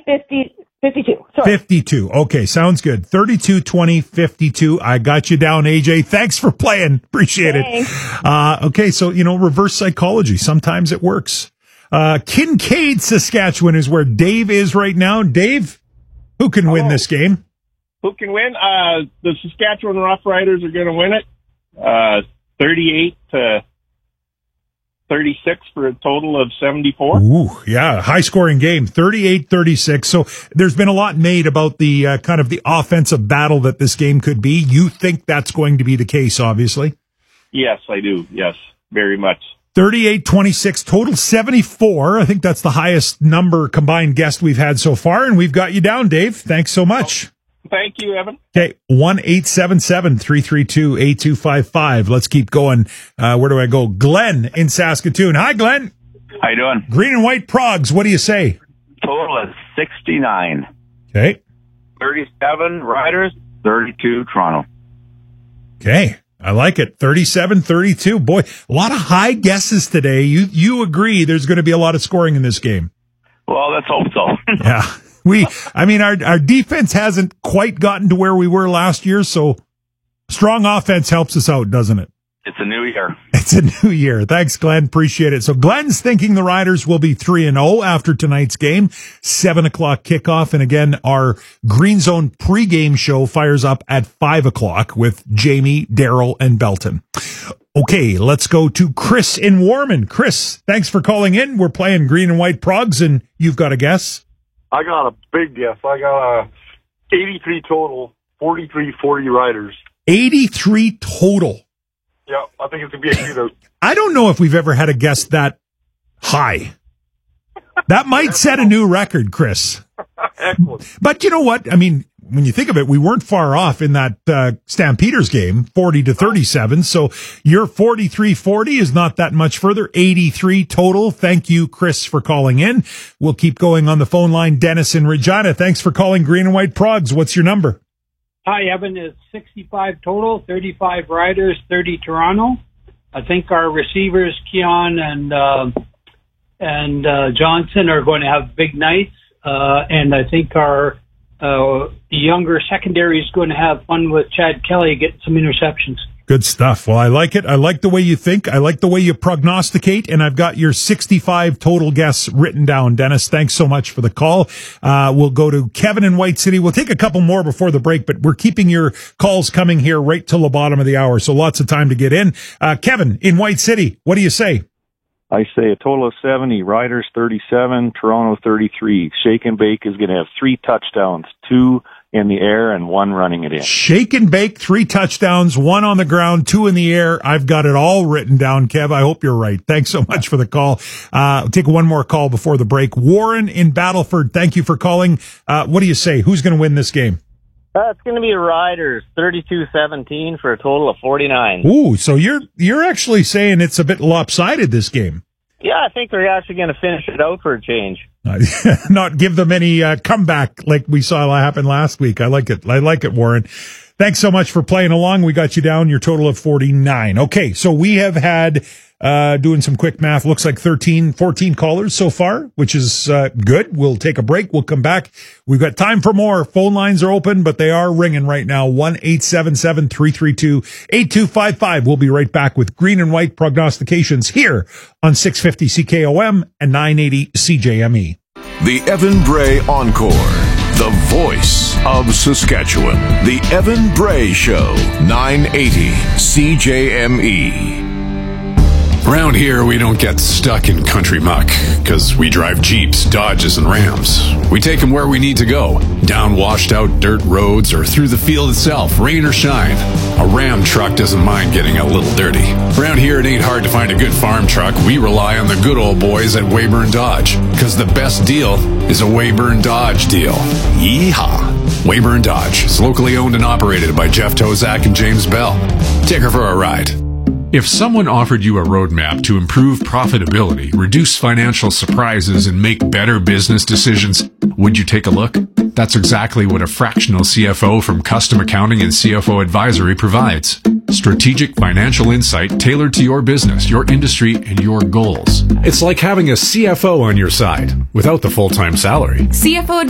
52. Sorry. 52. Okay, sounds good. 32-20-52. I got you down, AJ. Thanks for playing. Appreciate it. Okay, so, reverse psychology. Sometimes it works. Kincaid, Saskatchewan is where Dave is right now. Dave, who can win this game? Who can win? The Saskatchewan Roughriders are going to win it. 38-36 for a total of 74. Ooh, yeah, high-scoring game, 38-36. So there's been a lot made about the kind of the offensive battle that this game could be. You think that's going to be the case, obviously? Yes, I do. Yes, very much. 38-26, total 74. I think that's the highest number combined guest we've had so far, and we've got you down, Dave. Thanks so much. Thank you, Evan. Okay, 1-877-332-8255. Let's keep going. Where do I go? Glenn in Saskatoon. Hi, Glenn. How you doing? Green and white Progs. What do you say? Total is 69. Okay. 37 Riders, 32 Toronto. Okay. I like it. 37-32. Boy, a lot of high guesses today. You agree there's going to be a lot of scoring in this game. Well, let's hope so. Yeah. Our defense hasn't quite gotten to where we were last year, so strong offense helps us out, doesn't it? It's a new year. It's a new year. Thanks, Glenn. Appreciate it. So Glenn's thinking the Riders will be 3-0 after tonight's game. 7:00 kickoff. And again, our Green Zone pregame show fires up at 5:00 with Jamie, Daryl, and Belton. Okay, let's go to Chris in Warman. Chris, thanks for calling in. We're playing Green and White Progs, and you've got a guess? I got a big guess. I got a 83 total, 43-40 Riders. 83 total. Yeah, I think it's going to be a shootout. I don't know if we've ever had a guess that high. That might set a new record, Chris. Excellent. But you know what? I mean, when you think of it, we weren't far off in that Stampeders game, 40-37. So your 43-40 is not that much further. 83 total. Thank you, Chris, for calling in. We'll keep going on the phone line. Dennis in Regina. Thanks for calling Green and White Progs. What's your number? Hi, Evan. It's 65 total, 35 Riders, 30 Toronto. I think our receivers, Keon and Johnson, are going to have big nights. And I think our younger secondary is going to have fun with Chad Kelly getting some interceptions. Good stuff. Well, I like it. I like the way you think. I like the way you prognosticate. And I've got your 65 total guess written down. Dennis, thanks so much for the call. We'll go to Kevin in White City. We'll take a couple more before the break, but we're keeping your calls coming here right till the bottom of the hour. So lots of time to get in. Kevin in White City, what do you say? I say a total of 70, Riders 37, Toronto 33. Shake and Bake is going to have 3 touchdowns, 2 in the air and 1 running it in. Shake and Bake, 3 touchdowns, 1 on the ground, 2 in the air. I've got it all written down, Kev. I hope you're right. Thanks so much for the call. I'll take one more call before the break. Warren in Battleford, thank you for calling. What do you say? Who's going to win this game? It's going to be Riders, 32-17 for a total of 49. Ooh, so you're actually saying it's a bit lopsided, this game. Yeah, I think they're actually going to finish it out for a change. Not give them any comeback like we saw happen last week. I like it. I like it, Warren. Thanks so much for playing along. We got you down your total of 49. Okay, so we have had, doing some quick math, looks like 14 callers so far, which is good. We'll take a break. We'll come back. We've got time for more. Phone lines are open, but they are ringing right now. 1-877-332-8255. We'll be right back with Green and White prognostications here on 650 CKOM and 980 CJME. The Evan Bray Encore. The voice of Saskatchewan. The Evan Bray Show. 980 CJME. Around here, we don't get stuck in country muck, because we drive Jeeps, Dodges, and Rams. We take them where we need to go, down washed-out dirt roads or through the field itself, rain or shine. A Ram truck doesn't mind getting a little dirty. Around here, it ain't hard to find a good farm truck. We rely on the good old boys at Weyburn Dodge, because the best deal is a Weyburn Dodge deal. Yeehaw! Weyburn Dodge is locally owned and operated by Jeff Tozak and James Bell. Take her for a ride. If someone offered you a roadmap to improve profitability, reduce financial surprises, and make better business decisions, would you take a look? That's exactly what a fractional CFO from Custom Accounting and CFO Advisory provides. Strategic financial insight tailored to your business, your industry, and your goals. It's like having a CFO on your side without the full-time salary. CFO